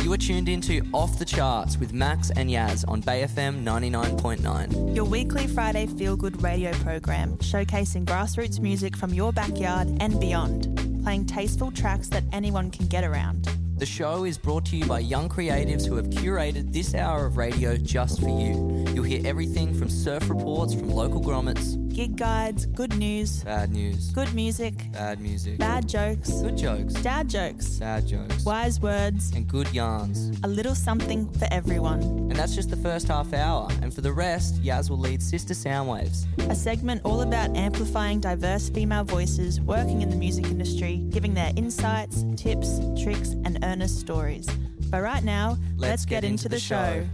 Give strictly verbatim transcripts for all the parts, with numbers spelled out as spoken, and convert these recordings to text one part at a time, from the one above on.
You are tuned into Off the Charts with Max and Yaz on Bay F M ninety-nine point nine. Your weekly Friday feel-good radio program showcasing grassroots music from your backyard and beyond, playing tasteful tracks that anyone can get around. The show is brought to you by young creatives who have curated this hour of radio just for you. You'll hear everything from surf reports from local grommets, gig guides, good news, bad news, good music, bad music, bad jokes, good jokes, dad jokes, sad jokes, wise words, and good yarns. A little something for everyone. And that's just the first half hour. And for the rest, Yaz will lead Sister Soundwaves, a segment all about amplifying diverse female voices working in the music industry, giving their insights, tips, tricks, and earnest stories. But right now, let's, let's get, get into, into the, the show.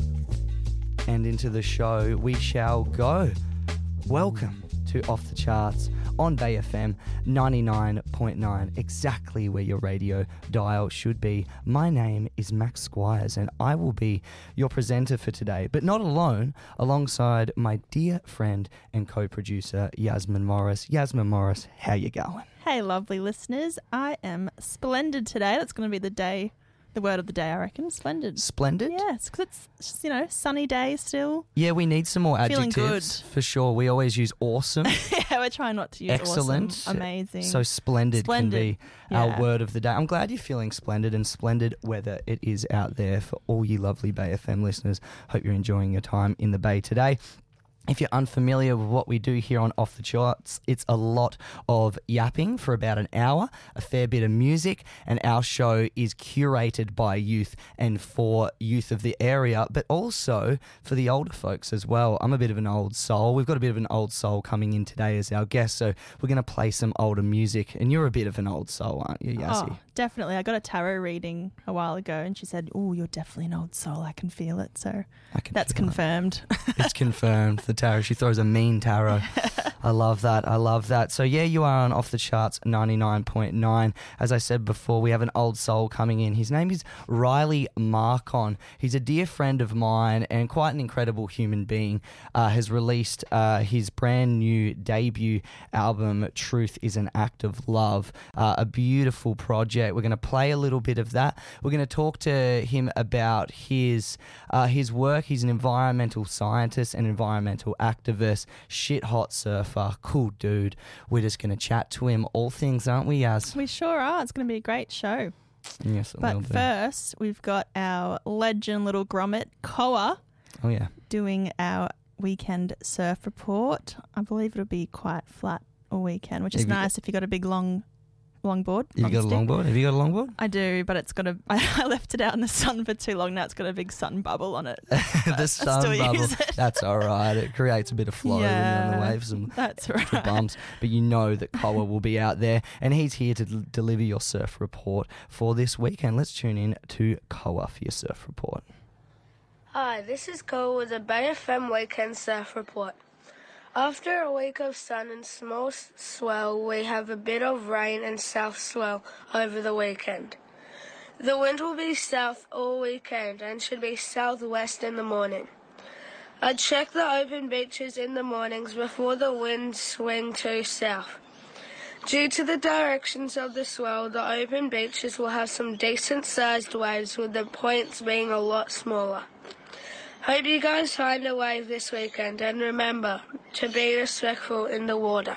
show. And into the show we shall go. Welcome to Off the Charts on Bay F M ninety-nine point nine, exactly where your radio dial should be. My name is Max Squires and I will be your presenter for today, but not alone, alongside my dear friend and co-producer Yasmin Morris. Yasmin Morris, how you going? Hey, lovely listeners. I am splendid today. That's going to be the day, the word of the day, I reckon. Splendid. Splendid? Yes, because it's, it's, you know, sunny day still. Yeah, we need some more Feeling adjectives. Good. For sure. We always use awesome. Yeah, we're trying not to use excellent. Awesome. Amazing. So splendid, splendid. can be yeah. our word of the day. I'm glad you're feeling splendid, and splendid weather it is out there for all you lovely Bay F M listeners. Hope you're enjoying your time in the Bay today. If you're unfamiliar with what we do here on Off the Charts, it's a lot of yapping for about an hour, a fair bit of music, and our show is curated by youth and for youth of the area, but also for the older folks as well. I'm a bit of an old soul. We've got a bit of an old soul coming in today as our guest, so we're going to play some older music, and you're a bit of an old soul, aren't you, Yazzie? Oh, definitely. I got a tarot reading a while ago, and she said, oh, you're definitely an old soul. I can feel it, so that's confirmed. It. It's confirmed. The tarot. She throws a mean tarot. I love that. I love that. So yeah, you are on Off the Charts ninety-nine point nine. As I said before, we have an old soul coming in. His name is Riley Marcon. He's a dear friend of mine and quite an incredible human being. Uh, has released uh, his brand new debut album, Truth is an Act of Love. Uh, a beautiful project. We're going to play a little bit of that. We're going to talk to him about his uh, his work. He's an environmental scientist and environmental activist, shit hot surfer, cool dude. We're just going to chat to him all things, aren't we, Yaz? We sure are. It's going to be a great show. Yes, it but will be. First, we've got our legend little grommet, Koa. Oh, yeah. Doing our weekend surf report. I believe it'll be quite flat all weekend, which is nice if you've got a big long longboard. You got a longboard? Have you got a longboard? I do, but it's got a. I left it out in the sun for too long. Now it's got a big sun bubble on it. The sun bubble. That's all right. It creates a bit of flow yeah, when you're on the waves and that's right. bumps. But you know that Koa will be out there, and he's here to d- deliver your surf report for this weekend. Let's tune in to Koa for your surf report. Hi, this is Koa with a Bay F M weekend surf report. After a week of sun and small s- swell, we have a bit of rain and south swell over the weekend. The wind will be south all weekend and should be southwest in the morning. I check the open beaches in the mornings before the winds swing to south. Due to the directions of the swell, the open beaches will have some decent-sized waves, with the points being a lot smaller. Hope you guys find a wave this weekend, and remember to be respectful in the water.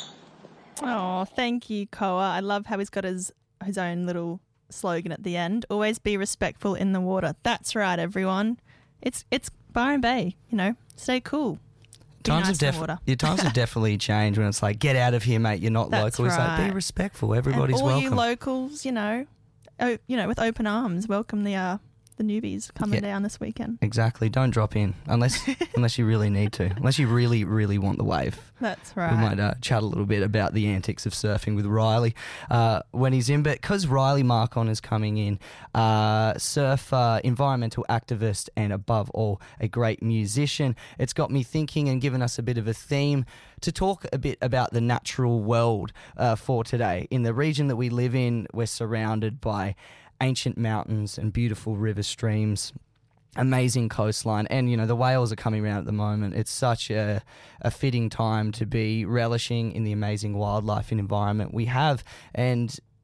Oh, thank you, Koa. I love how he's got his, his own little slogan at the end. Always be respectful in the water. That's right, everyone. It's it's Byron Bay, you know. Stay cool. Be Times nice have in def- the water. Your times have definitely changed when it's like, get out of here, mate. You're not That's local. It's right. like, be respectful. Everybody's and all welcome. you locals, you know, oh, you know, with open arms, welcome the uh, the newbies coming Yeah. down this weekend. Exactly. Don't drop in unless unless you really need to. Unless you really, really want the wave. That's right. We might uh, chat a little bit about the antics of surfing with Riley uh, when he's in. But because Riley Marcon is coming in, uh, surfer, environmental activist, and above all, a great musician, it's got me thinking and given us a bit of a theme to talk a bit about the natural world uh, for today. In the region that we live in, we're surrounded by ancient mountains and beautiful river streams, amazing coastline, and you know the whales are coming around at the moment. It's such a, a fitting time to be relishing in the amazing wildlife and environment we have, and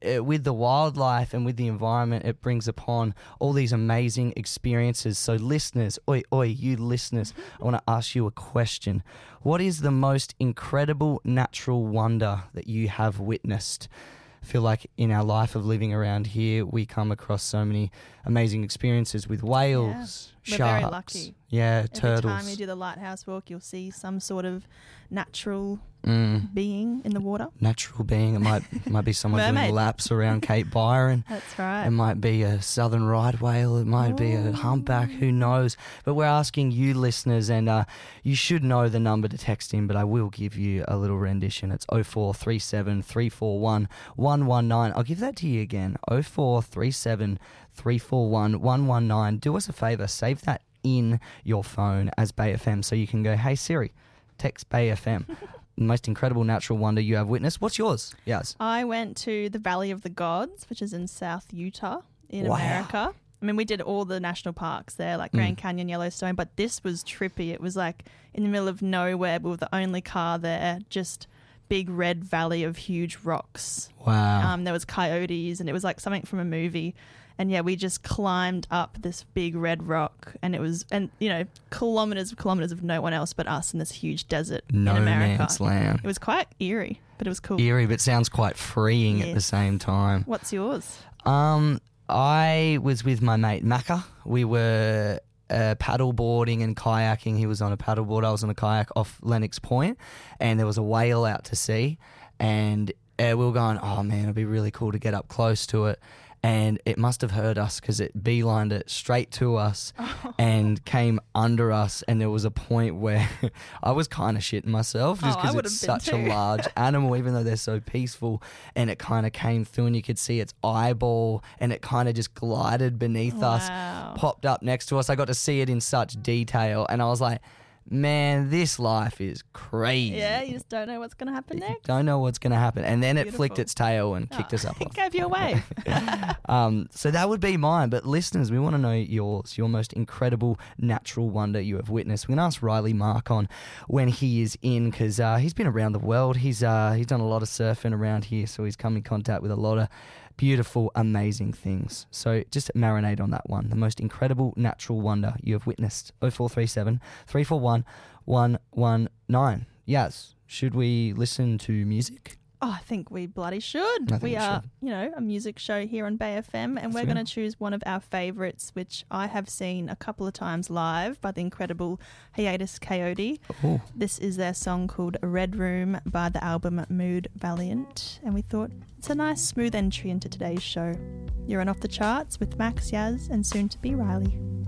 uh, with the wildlife and with the environment, it brings upon all these amazing experiences. So listeners, oi, oi, you listeners, I want to ask you a question. What is the most incredible natural wonder that you have witnessed? I feel like in our life of living around here, we come across so many amazing experiences with whales, Yeah. We're sharks, very lucky. yeah, Every turtles. time you do the lighthouse walk, you'll see some sort of natural Mm. being in the water. Natural being. It might might be someone doing Mermaid. laps around Cape Byron. That's right. It might be a southern right whale. It might be a humpback. Who knows? But we're asking you listeners, and uh, you should know the number to text in, but I will give you a little rendition. It's oh four three seven, three four one, one one nine. I'll give that to you again. oh four three seven, three four one, one one nine. Do us a favour. Save that in your phone as Bay F M so you can go, hey Siri, text Bay F M. The most incredible natural wonder you have witnessed. What's yours? Yes. I went to the Valley of the Gods, which is in South Utah in Wow. America. I mean, we did all the national parks there, like Grand Canyon, Yellowstone, but this was trippy. It was like in the middle of nowhere. We were the only car there, just big red valley of huge rocks. Wow. Um, there was coyotes, and it was like something from a movie. And yeah, we just climbed up this big red rock, and it was, and you know, kilometers of kilometers of no one else but us in this huge desert No in America. man's land. It was quite eerie, but it was cool. Eerie, but sounds quite freeing at the Yes. same time. What's yours? Um, I was with my mate Macca. We were uh, paddle boarding and kayaking. He was on a paddleboard. I was on a kayak off Lennox Point, and there was a whale out to sea. And uh, we were going, oh man, it'd be really cool to get up close to it. And it must have heard us because it beelined it straight to us and came under us. And there was a point where I was kind of shitting myself just Oh, I because would it's have been such a too. large animal, even though they're so peaceful. And it kind of came through, and you could see its eyeball, and it kind of just glided beneath us, Wow. popped up next to us. I got to see it in such detail, and I was like, man, this life is crazy. Yeah, you just don't know what's going to happen You next. don't know what's going to happen. And then it flicked Beautiful. its tail and kicked Oh, us up. it off. gave you a wave. Um, so that would be mine. But listeners, we want to know yours, your most incredible natural wonder you have witnessed. We're going to ask Riley Mark on when he is in, because uh, he's been around the world. He's uh, he's done a lot of surfing around here, so he's come in contact with a lot of beautiful, amazing things. So just marinate on that one. The most incredible natural wonder you have witnessed. oh four three seven, three four one, one one nine. Yes. Should we listen to music? Oh, I think we bloody should. I think we we are, should. you know, a music show here on Bay F M, and Yes, we're we are. going to choose one of our favourites, which I have seen a couple of times live by the incredible Hiatus Coyote. Oh, This is their song called Red Room by the album Mood Valiant, and we thought it's a nice smooth entry into today's show. You're on Off the Charts with Max, Yaz, and soon to be Riley.